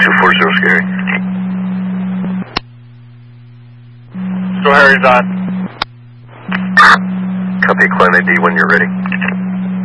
240 Scary. So Harry's on. Copy, Clan ID when you're ready.